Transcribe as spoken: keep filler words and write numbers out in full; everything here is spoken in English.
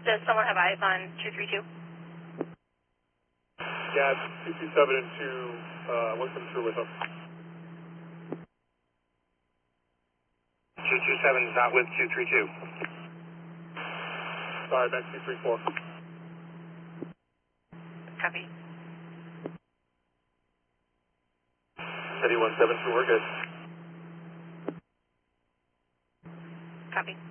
Does someone have eyes on two three two? Yeah, two two seven and two, uh, one seven two with them. two two seven is not with two three two. Sorry, that's two three four. Copy. City one seven two, we're good. Copy.